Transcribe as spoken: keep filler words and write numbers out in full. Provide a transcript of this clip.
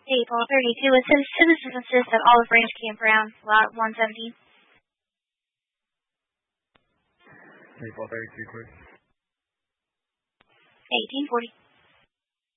April thirty-two, it says citizens assist at Olive Branch Campground, lot one seventeen. April thirty-two, please. eighteen forty.